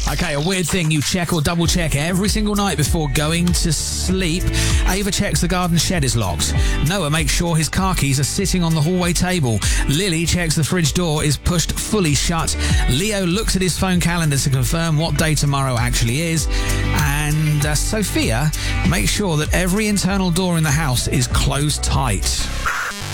Okay, a weird thing you check or double check every single night before going to sleep. Ava checks the garden shed is locked. Noah makes sure his car keys are sitting on the hallway table. Lily checks the fridge door is pushed fully shut. Leo looks at his phone calendar to confirm what day tomorrow actually is. And Sophia makes sure that every internal door in the house is closed tight.